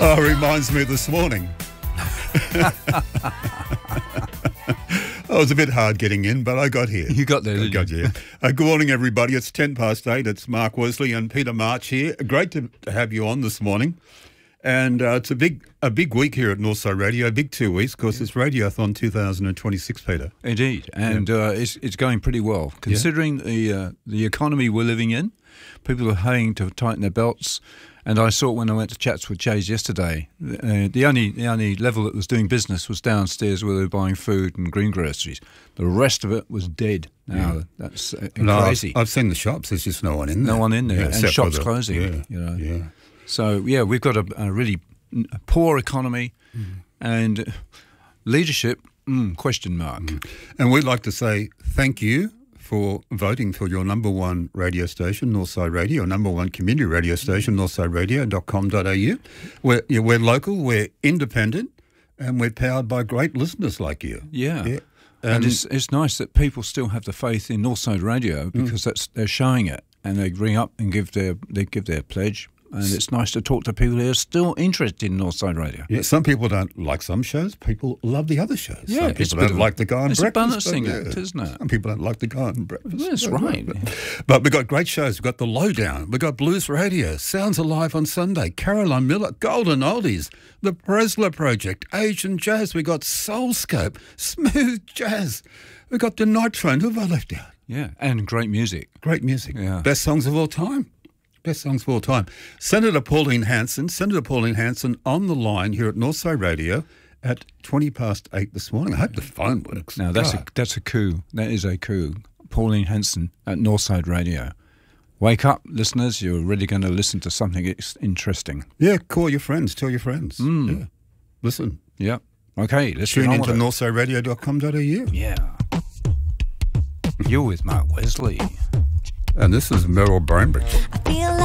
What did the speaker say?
Oh, reminds me of this morning. Oh, it was a bit hard getting in, but I got here. You got there, didn't you? Good morning, everybody. It's 8:10. It's Mark Wesley and Peter March here. Great to have you on this morning. And it's a big week here at Northside Radio, a big 2 weeks, because it's Radiothon 2026, Peter. Indeed, and it's going pretty well. Considering the economy we're living in, people are having to tighten their belts. And I saw when I went to Chats with Chays yesterday, the only level that was doing business was downstairs where they were buying food and greengroceries. The rest of it was dead. Now that's crazy. I've seen the shops. There's just no one in there. No one in there, and shops closing. So we've got a really poor economy, and leadership question mark. And we'd like to say thank you for voting for your number one radio station, Northside Radio, number one community radio station, northsideradio.com.au. We're local, we're independent, and we're powered by great listeners like you. Yeah. And it's nice that people still have the faith in Northside Radio because they're showing it, and they ring up and give their pledge. And it's nice to talk to people who are still interested in Northside Radio. Yeah, some people don't like some shows. People love the other shows. Yeah, some people don't like the guy on breakfast. It's a balancing act, isn't it? Some people don't like the guy on breakfast. That's right. But we've got great shows. We've got The Lowdown. We've got Blues Radio, Sounds Alive on Sunday, Caroline Miller, Golden Oldies, The Presler Project, Asian Jazz. We've got Soulscope, Smooth Jazz. We've got The Night Train. Who have I left out? Yeah, and great music. Great music. Yeah. Best songs of all time. Best songs of all time. Senator Pauline Hanson on the line here at Northside Radio at 8:20 this morning. I hope the phone works. Now, that's a coup. That is a coup. Pauline Hanson at Northside Radio. Wake up, listeners. You're really going to listen to something interesting. Yeah, call your friends. Tell your friends. Yeah. Listen. Yeah. Okay, let's tune into northsideradio.com.au. Yeah. You're with Mark Wesley. And this is Merrill Bainbridge.